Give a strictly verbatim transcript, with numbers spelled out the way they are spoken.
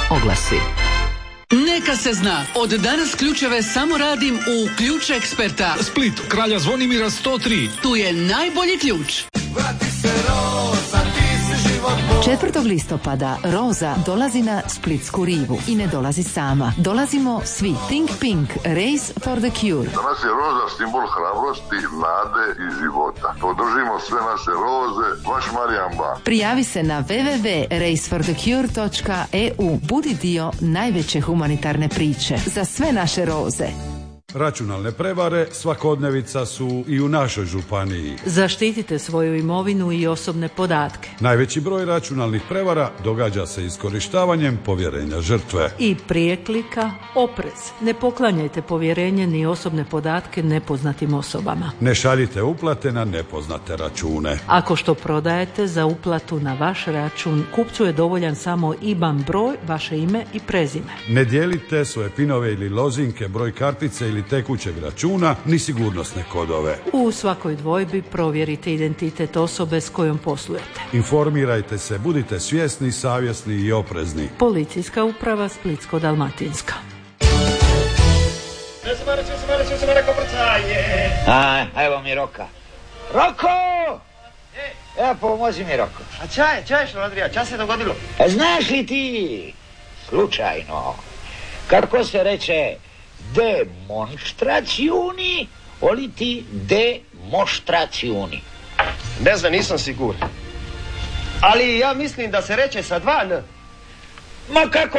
Oglasi. Neka se zna, od danas ključeve samo radim u Ključ Eksperta. Split, Kralja Zvonimira sto tri. Tu je najbolji ključ. Vrati se Roza, ti si život moj. četvrtog listopada Roza dolazi na Splitsku rivu i ne dolazi sama. Dolazimo svi. Think Pink, Race for the Cure. Danas je Roza simbol hrabrosti, nade i života. Podržimo sve naše roze, vaš Marijan Ban. Prijavi se na w w w dot race for the cure dot e u. Budi dio najveće humanitarne priče za sve naše roze. Računalne prevare svakodnevica su i u našoj županiji. Zaštitite svoju imovinu i osobne podatke. Najveći broj računalnih prevara događa se iskorištavanjem povjerenja žrtve. I prije klika oprez. Ne poklanjajte povjerenje ni osobne podatke nepoznatim osobama. Ne šaljite uplate na nepoznate račune. Ako što prodajete za uplatu na vaš račun, kupcu je dovoljan samo I B A N broj, vaše ime i prezime. Ne dijelite svoje pinove ili lozinke, broj kartice ili tekućeg računa, ni sigurnosne kodove. U svakoj dvojbi provjerite identitet osobe s kojom poslujete. Informirajte se, budite svjesni, savjesni i oprezni. Policijska uprava Splitsko-dalmatinska. A, evo mi Roka. Roko! Evo, pomozi mi Roko. A čaje, čaje što, Andrija, čas se dogodilo? A znaš li ti, slučajno, kako se reče demonstracioni, oli ti demonstracioni? Ne znam, nisam siguran. Ali ja mislim da se reče sa dva N. Ma kako